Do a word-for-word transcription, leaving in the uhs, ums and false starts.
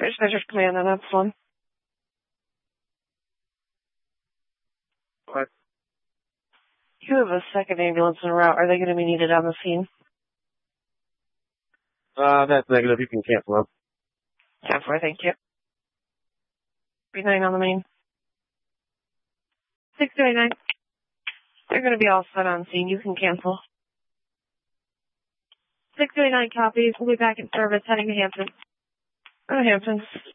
First measures command on that's one. What? You have a second ambulance en route. Are they going to be needed on the scene? Uh, that's negative. You can cancel them. Cancel, thank you. three nine on the main. six two eight nine. They're going to be all set on scene. You can cancel. six two eight nine copies. We'll be back in service heading to Hampton. Go to Hampton.